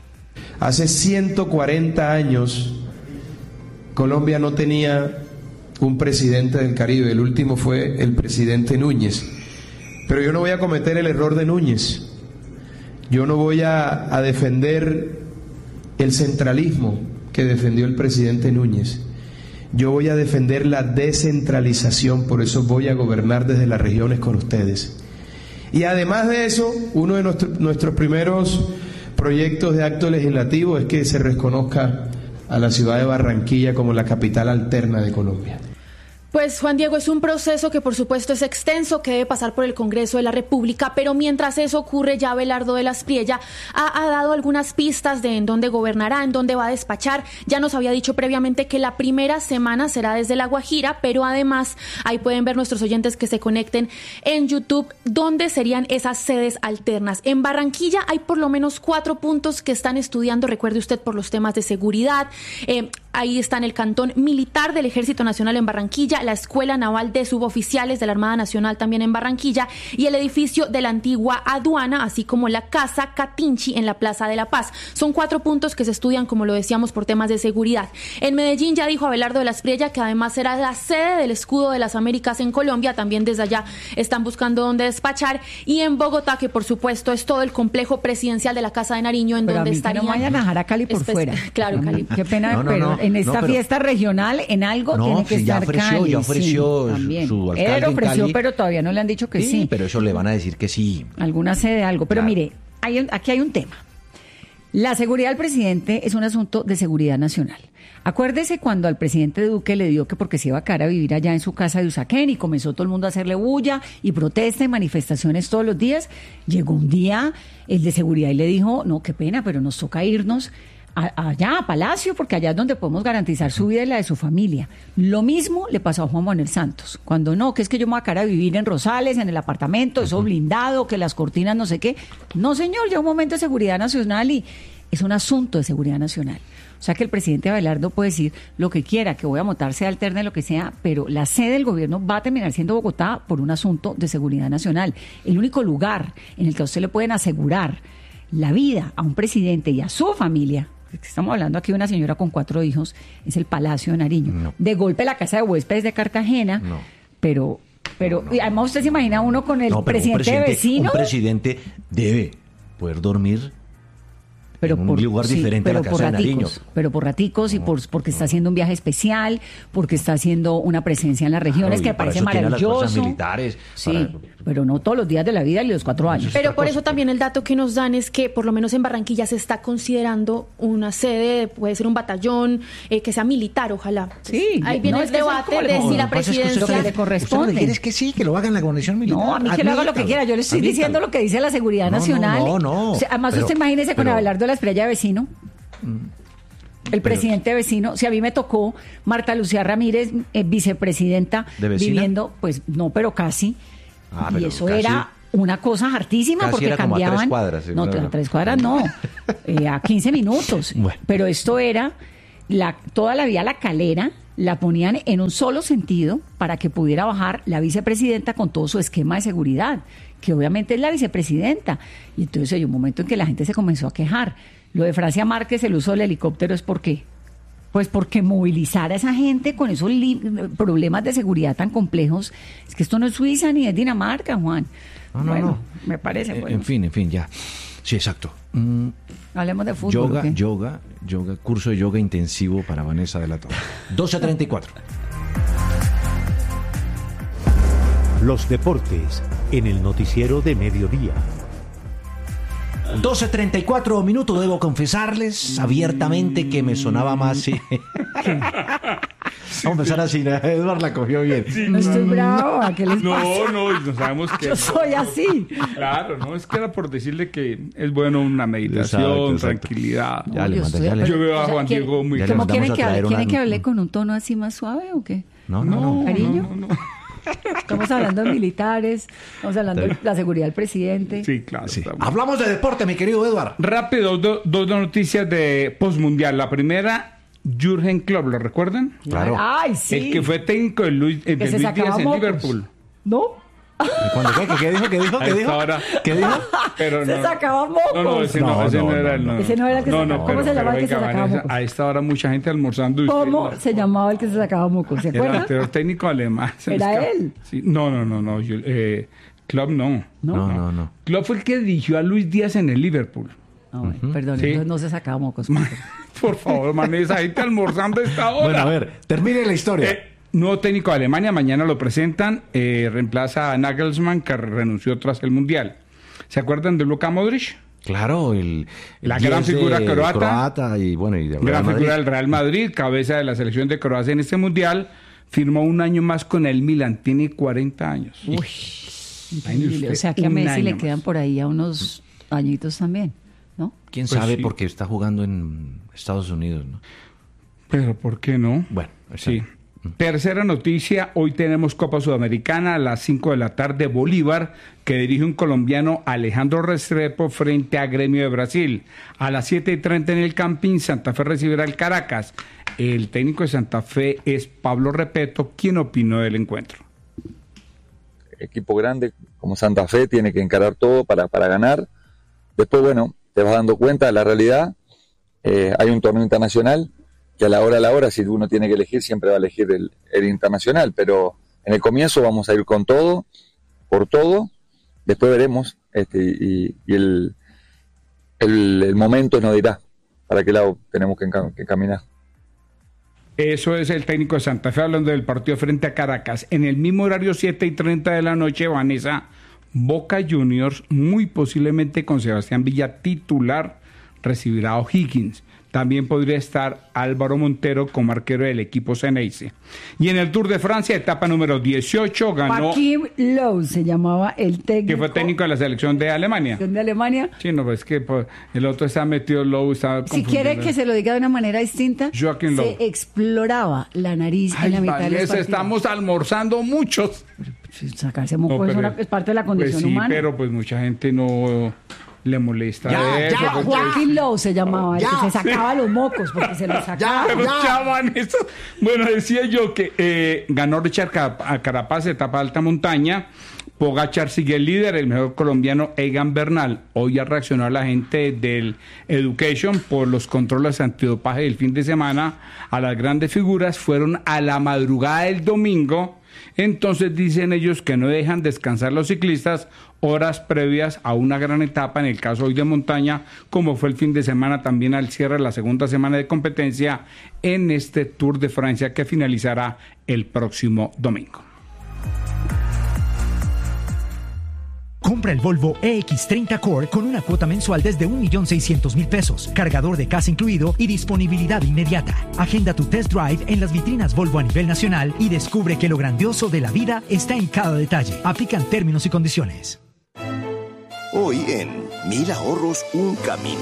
Hace 140 años Colombia no tenía un presidente del Caribe, el último fue el presidente Núñez. Pero yo no voy a cometer el error de Núñez. Yo no voy a defender el centralismo que defendió el presidente Núñez. Yo voy a defender la descentralización, por eso voy a gobernar desde las regiones con ustedes. Y además de eso, uno de nuestros primeros proyectos de acto legislativo es que se reconozca a la ciudad de Barranquilla como la capital alterna de Colombia. Pues Juan Diego, es un proceso que por supuesto es extenso, que debe pasar por el Congreso de la República, pero mientras eso ocurre ya Abelardo de la Espriella ha dado algunas pistas de en dónde gobernará, en dónde va a despachar. Ya nos había dicho previamente que la primera semana será desde La Guajira, pero además ahí pueden ver nuestros oyentes que se conecten en YouTube dónde serían esas sedes alternas. En Barranquilla hay por lo menos 4 puntos que están estudiando, recuerde usted, por los temas de seguridad. Ahí están el Cantón Militar del Ejército Nacional en Barranquilla, la Escuela Naval de Suboficiales de la Armada Nacional también en Barranquilla y el edificio de la antigua aduana, así como la Casa Catinchi en la Plaza de la Paz. Son 4 puntos que se estudian, como lo decíamos, por temas de seguridad. En Medellín ya dijo Abelardo de la Espriella que además será la sede del Escudo de las Américas en Colombia, también desde allá están buscando dónde despachar. Y en Bogotá, que por supuesto es todo el complejo presidencial de la Casa de Nariño, en pero donde estarían... no vayan a dejar a Cali por fuera. Claro, Cali. Qué pena, pero en esta fiesta regional, en algo tiene que estar Cali. Ya ofreció su alcalde él ofreció, en Cali, pero todavía no le han dicho que sí. Pero eso le van a decir que sí. Alguna sede, algo. Pero claro. Mire, aquí hay un tema. La seguridad del presidente es un asunto de seguridad nacional. Acuérdese cuando al presidente Duque le dio que porque se iba a quedar a vivir allá en su casa de Usaquén y comenzó todo el mundo a hacerle bulla y protesta y manifestaciones todos los días. Llegó un día el de seguridad y le dijo, no, qué pena, pero nos toca irnos allá a Palacio, porque allá es donde podemos garantizar su vida y la de su familia. Lo mismo le pasó a Juan Manuel Santos. Cuando no, que es que yo me voy a quedar a vivir en Rosales, en el apartamento, eso blindado, que las cortinas no sé qué. No, señor, ya un momento de seguridad nacional y es un asunto de seguridad nacional. O sea que el presidente Abelardo puede decir lo que quiera, que voy a montar sea alterna, lo que sea, pero la sede del gobierno va a terminar siendo Bogotá por un asunto de seguridad nacional. El único lugar en el que a usted le pueden asegurar la vida a un presidente y a su familia, estamos hablando aquí de una señora con 4 hijos, es el Palacio de Nariño. No. De golpe la Casa de Huéspedes de Cartagena, no. pero y además usted se imagina uno con el presidente vecino. Un presidente debe poder dormir en un lugar diferente a la Casa de Nariño. Pero por raticos y porque está haciendo un viaje especial, porque está haciendo una presencia en las regiones que parece maravilloso. Las militares, sí, pero no todos los días de la vida y los 4 años. Pero por eso también el dato que nos dan es que por lo menos en Barranquilla se está considerando una sede, puede ser un batallón, que sea militar, ojalá. Sí. Ahí viene el debate de si la presidencia le corresponde. Usted es que sí, que lo haga en la guarnición militar. No, a mí que lo haga lo que quiera. Yo le estoy diciendo lo que dice la seguridad nacional. No. O sea, además usted imagínese con Abelardo de la Espriella de vecino. El presidente vecino, si a mí me tocó Marta Lucía Ramírez, vicepresidenta, viviendo, pues no, pero casi. Y eso casi, era una cosa hartísima porque cambiaban. Como a 3 cuadras. No, a 3 cuadras no, a 15 minutos. Bueno. Pero esto era toda la vía La Calera, la ponían en un solo sentido para que pudiera bajar la vicepresidenta con todo su esquema de seguridad, que obviamente es la vicepresidenta. Y entonces hay un momento en que la gente se comenzó a quejar. Lo de Francia Márquez, el uso del helicóptero, ¿es por qué? Pues porque movilizar a esa gente con esos problemas de seguridad tan complejos, es que esto no es Suiza ni es Dinamarca, Juan. No. Me parece. En fin, ya. Sí, exacto. Hablemos de fútbol. Yoga, curso de yoga intensivo para Vanessa de la Torre. 12:34. Los deportes en el noticiero de mediodía. 12:34 minutos, debo confesarles abiertamente que me sonaba más. Sí. Vamos a empezar así, Eduardo la cogió bien. Sí. No estoy bravo, ¿qué les pasa? No sabemos que... Yo soy así. Claro, no, es que era por decirle que es bueno una meditación, exacto. Tranquilidad. Ya le mandé, yo veo a Juan Diego muy... ¿Cómo quieren que hable con un tono así más suave o qué? No. ¿Cariño? No. Estamos hablando de militares, estamos hablando de la seguridad del presidente. Sí, claro. Sí. Hablamos de deporte, mi querido Eduardo. Rápido, dos noticias de postmundial. La primera, Jürgen Klopp, ¿lo recuerdan? Claro. Ay, sí. El que fue técnico de Luis Díaz en Liverpool. ¿No? ¿Qué dijo? ¿Qué dijo? Pero se sacaba mocos. Ese no era el Ese no era el que se sacaba. ¿Cómo se llamaba el que se sacaba mocos? A esta hora mucha gente almorzando. ¿Cómo se llamaba el que se sacaba mocos? ¿Se acuerdan? Era el técnico alemán. ¿Era él? Sí. No. Klopp no. Klopp fue el que dirigió a Luis Díaz en el Liverpool. Perdón, entonces no se sacaba mocos. Por favor, man, esa gente almorzando a esta hora. Bueno, a ver, termine la historia. Nuevo técnico de Alemania, mañana lo presentan, reemplaza a Nagelsmann, que renunció tras el Mundial. ¿Se acuerdan de Luka Modric? Claro, la gran figura croata y de gran figura del Real Madrid, cabeza de la selección de Croacia en este Mundial, firmó un año más con el Milan, tiene 40 años. Uy, increíble. O sea que a Messi le quedan por ahí a unos añitos también, ¿no? ¿Quién sabe? Sí. Porque está jugando en Estados Unidos, ¿no? Pero ¿por qué no? Bueno, sí. Tercera noticia, hoy tenemos Copa Sudamericana a las 5 de la tarde, Bolívar, que dirige un colombiano, Alejandro Restrepo, frente a Gremio de Brasil. A las 7:30 en el Campín, Santa Fe recibirá al Caracas. El técnico de Santa Fe es Pablo Repeto, quien opinó del encuentro. Equipo grande como Santa Fe tiene que encarar todo para ganar. Después, te vas dando cuenta de la realidad. Hay un torneo internacional que a la hora, si uno tiene que elegir, siempre va a elegir el internacional, pero en el comienzo vamos a ir con todo, por todo, después veremos, y el momento nos dirá para qué lado tenemos que caminar. Eso es el técnico de Santa Fe hablando del partido frente a Caracas. En el mismo horario, 7:30 de la noche, Vanessa, Boca Juniors, muy posiblemente con Sebastián Villa titular, recibirá a O'Higgins. También podría estar Álvaro Montero como arquero del equipo Ceneice. Y en el Tour de Francia, etapa número 18, ganó... Joachim Löw se llamaba el técnico. Que fue técnico de la selección de Alemania. ¿De Alemania? Sí, no, es que el otro está metido Löw, está Si quiere que se lo diga de una manera distinta, Joachim Löw. Se exploraba la nariz en la mitad de los partidos. Estamos almorzando muchos. Sacarse moco es parte de la condición pues sí, humana. pero pues mucha gente no le molesta eso. Joaquín Löw se llamaba, el que se sacaba los mocos porque se los sacaba. Bueno, decía yo que ganó Richard Carapaz, etapa de alta montaña. Pogačar sigue el líder, el mejor colombiano Egan Bernal. Hoy ya reaccionó la gente del Education por los controles antidopaje del fin de semana. A las grandes figuras fueron a la madrugada del domingo. Entonces dicen ellos que no dejan descansar los ciclistas horas previas a una gran etapa, en el caso hoy de montaña, como fue el fin de semana también al cierre de la segunda semana de competencia en este Tour de Francia que finalizará el próximo domingo. Compra el Volvo EX30 Core con una cuota mensual desde 1.600.000 pesos, cargador de casa incluido y disponibilidad inmediata. Agenda tu test drive en las vitrinas Volvo a nivel nacional y descubre que lo grandioso de la vida está en cada detalle. Aplican términos y condiciones. Hoy en 1000 ahorros, un camino.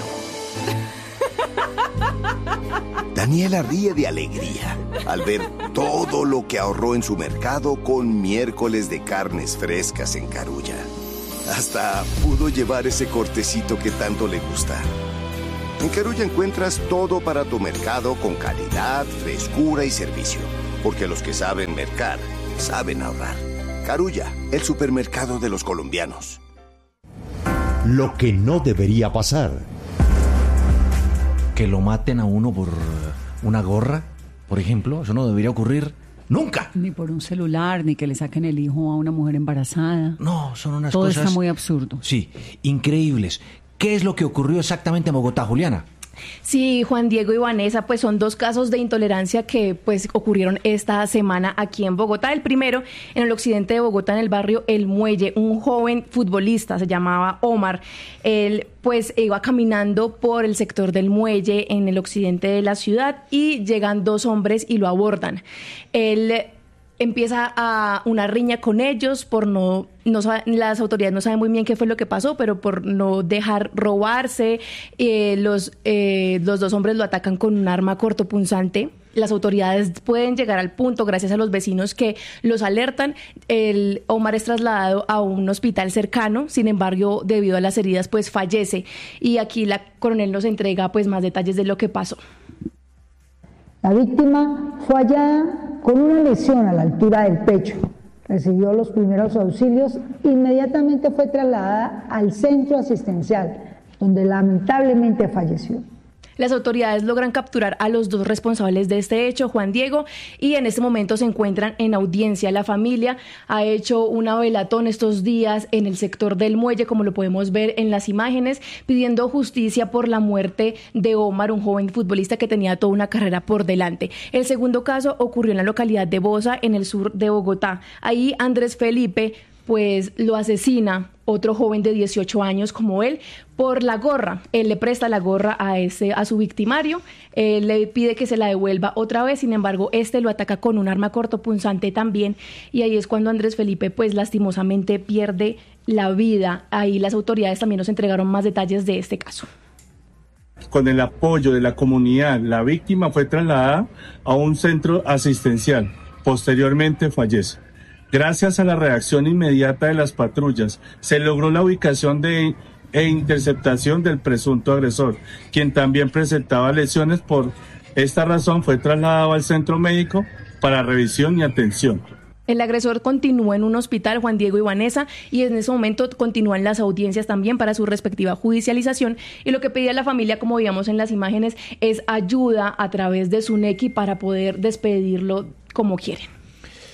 Daniela ríe de alegría al ver todo lo que ahorró en su mercado con miércoles de carnes frescas en Carulla. Hasta pudo llevar ese cortecito que tanto le gusta. En Carulla encuentras todo para tu mercado con calidad, frescura y servicio. Porque los que saben mercar, saben ahorrar. Carulla, el supermercado de los colombianos. Lo que no debería pasar. Que lo maten a uno por una gorra, por ejemplo. Eso no debería ocurrir nunca. Ni por un celular, ni que le saquen el hijo a una mujer embarazada. No, son unas Todo cosas... Todo está muy absurdo. Sí, increíbles. ¿Qué es lo que ocurrió exactamente en Bogotá, Juliana? Sí, Juan Diego y Vanessa, pues son dos casos de intolerancia que pues ocurrieron esta semana aquí en Bogotá. El primero, en el occidente de Bogotá, en el barrio El Muelle, un joven futbolista, se llamaba Omar. Él pues iba caminando por el sector del Muelle en el occidente de la ciudad y llegan dos hombres y lo abordan. Él empieza a una riña con ellos por las autoridades no saben muy bien qué fue lo que pasó, pero por no dejar robarse, los dos hombres lo atacan con un arma cortopunzante. Las autoridades pueden llegar al punto, gracias a los vecinos que los alertan. El Omar es trasladado a un hospital cercano, sin embargo, debido a las heridas, pues fallece. Y aquí la coronel nos entrega pues más detalles de lo que pasó. La víctima fue hallada con una lesión a la altura del pecho. Recibió los primeros auxilios, inmediatamente fue trasladada al centro asistencial, donde lamentablemente falleció. Las autoridades logran capturar a los dos responsables de este hecho, Juan Diego, y en este momento se encuentran en audiencia. La familia ha hecho una velatón estos días en el sector del Muelle, como lo podemos ver en las imágenes, pidiendo justicia por la muerte de Omar, un joven futbolista que tenía toda una carrera por delante. El segundo caso ocurrió en la localidad de Bosa, en el sur de Bogotá. Ahí Andrés Felipe pues lo asesina otro joven de 18 años como él por la gorra. Él le presta la gorra a su victimario, le pide que se la devuelva otra vez, sin embargo lo ataca con un arma cortopunzante también, y ahí es cuando Andrés Felipe pues lastimosamente pierde la vida. Ahí las autoridades también nos entregaron más detalles de este caso. Con el apoyo de la comunidad, la víctima fue trasladada a un centro asistencial. Posteriormente fallece. Gracias a la reacción inmediata de las patrullas, se logró la ubicación e interceptación del presunto agresor, quien también presentaba lesiones. Por esta razón fue trasladado al centro médico para revisión y atención. El agresor continúa en un hospital, Juan Diego y Vanessa, y en ese momento continúan las audiencias también para su respectiva judicialización. Y lo que pedía la familia, como veíamos en las imágenes, es ayuda a través de Suneki para poder despedirlo como quieren.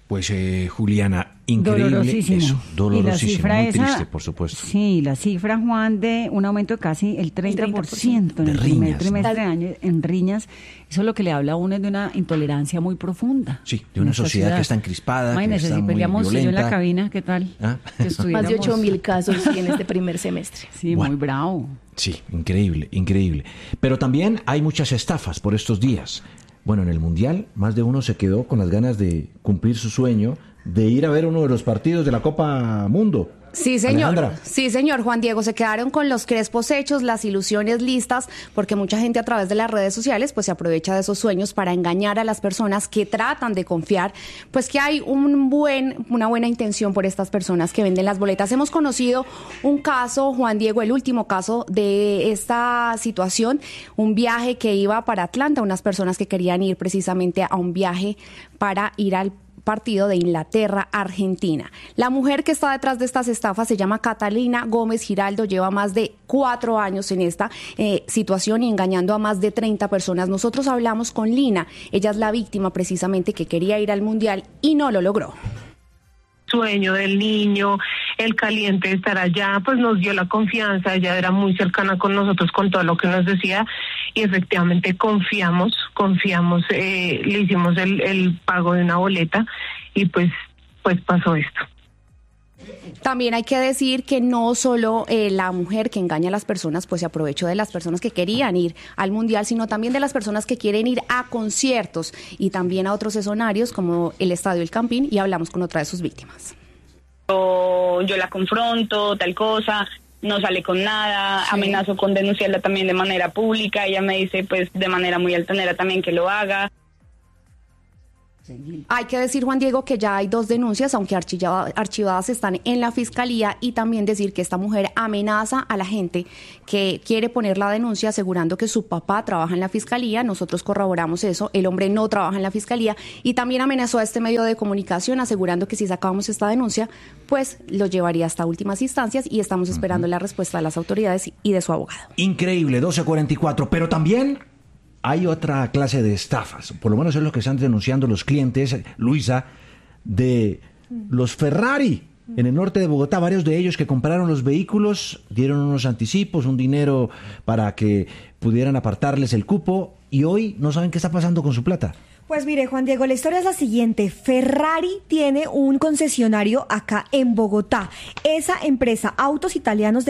Pues Juliana, increíble dolorosísimo. eso, dolorosísimo, muy esa, triste, por supuesto. Sí, la cifra, Juan, de un aumento de casi el 30% en el primer trimestre de año en riñas, eso lo que le habla a uno es de una intolerancia muy profunda. Sí, de una sociedad que está encrispada, imagínese, que está si muy peleamos violenta. yo en la cabina, ¿qué tal? Más de 8.000 casos en este primer semestre. Sí, bueno, muy bravo. Sí, increíble, increíble. Pero también hay muchas estafas por estos días. Bueno, en el Mundial, más de uno se quedó con las ganas de cumplir su sueño de ir a ver uno de los partidos de la Copa Mundo. Sí, señor. Alejandra. Sí, señor, Juan Diego. Se quedaron con los crespos hechos, las ilusiones listas, porque mucha gente a través de las redes sociales pues se aprovecha de esos sueños para engañar a las personas que tratan de confiar, pues que hay una buena intención por estas personas que venden las boletas. Hemos conocido un caso, Juan Diego, el último caso de esta situación, un viaje que iba para Atlanta, unas personas que querían ir precisamente a un viaje para ir al partido de Inglaterra-Argentina. La mujer que está detrás de estas estafas se llama Catalina Gómez Giraldo, lleva más de 4 años en esta situación y engañando a más de 30 personas. Nosotros hablamos con Lina, ella es la víctima precisamente que quería ir al Mundial y no lo logró. Sueño del niño, el caliente de estar allá, pues nos dio la confianza, ella era muy cercana con nosotros con todo lo que nos decía y efectivamente confiamos, le hicimos el pago de una boleta y pues pasó esto. También hay que decir que no solo la mujer que engaña a las personas pues se aprovechó de las personas que querían ir al Mundial, sino también de las personas que quieren ir a conciertos y también a otros escenarios como el Estadio El Campín, y hablamos con otra de sus víctimas. Yo la confronto, tal cosa, no sale con nada, sí. Amenazo con denunciarla también de manera pública, ella me dice pues de manera muy altanera también que lo haga. Hay que decir, Juan Diego, que ya hay 2 denuncias, aunque archivadas están en la fiscalía, y también decir que esta mujer amenaza a la gente que quiere poner la denuncia asegurando que su papá trabaja en la fiscalía. Nosotros corroboramos eso, el hombre no trabaja en la fiscalía, y también amenazó a este medio de comunicación asegurando que si sacábamos esta denuncia, pues lo llevaría hasta últimas instancias, y estamos esperando la respuesta de las autoridades y de su abogado. Increíble, 12:44, pero también hay otra clase de estafas, por lo menos es lo que están denunciando los clientes, Luisa, de los Ferrari en el norte de Bogotá. Varios de ellos que compraron los vehículos, dieron unos anticipos, un dinero para que pudieran apartarles el cupo, y hoy no saben qué está pasando con su plata. Pues mire, Juan Diego, la historia es la siguiente. Ferrari tiene un concesionario acá en Bogotá. Esa empresa, Autos Italianos de